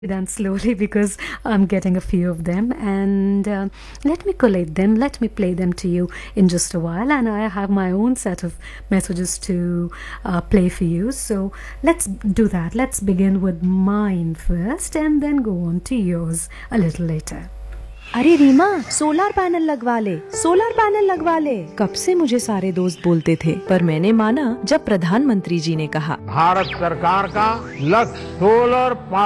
Down slowly because I'm getting a few of them, and let me collate them, let me play them to you in just a while. And I have my own set of messages to play for you, so let's do that. Let's begin with mine first and then go on to yours a little later. अरे Reema, solar panel लगवा ले, solar panel लगवा ले। कब से मुझे सारे दोस्त बोलते थे, पर मैंने माना जब प्रधानमंत्री जी ने कहा। भारत सरकार का लक्ष्य सोलर